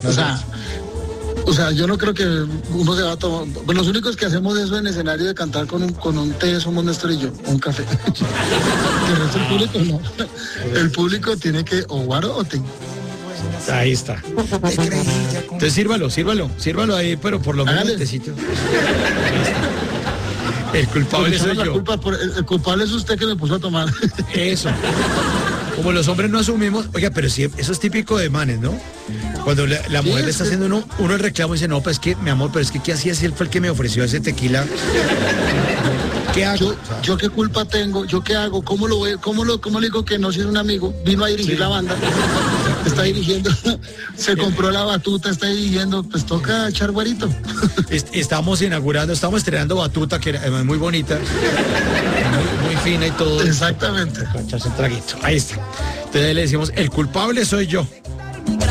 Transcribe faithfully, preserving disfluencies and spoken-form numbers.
O sea, o sea, yo no creo que uno se va a tomar... Pues los únicos que hacemos eso en escenario de cantar con un, con un té somos Néstor y yo, o un café. El resto del público no. El público tiene que o guaro o té. Ahí está. Entonces sírvalo, sírvalo, sírvalo ahí, pero por lo menos Hágale. el tecito. El culpable soy la yo. culpa por- el, el culpable es usted que me puso a tomar. Eso. Como los hombres no asumimos, oiga, pero sí, eso es típico de manes, ¿no? Cuando la, la Sí, mujer le es está que- haciendo uno, uno el reclamo y dice, no, pues es que, mi amor, pero es que ¿qué hacía si él fue el que me ofreció ese tequila? ¿Qué hago? Yo, O sea, yo qué culpa tengo, yo qué hago, cómo lo voy, cómo lo, cómo le digo que no si es un amigo, vino a dirigir Sí. la banda, está dirigiendo, se compró la batuta, está dirigiendo, pues toca echar güerito. est- estamos inaugurando, estamos estrenando Batuta, que era además muy bonita, muy, muy fina y todo. Exactamente. Para echarse un traguito. Ahí está. Entonces le decimos, el culpable soy yo.